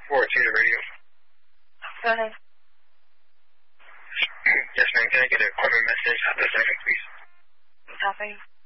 4 to the radio. Go ahead. Yes, ma'am. Can I get a corporate message at the second, please? Copy.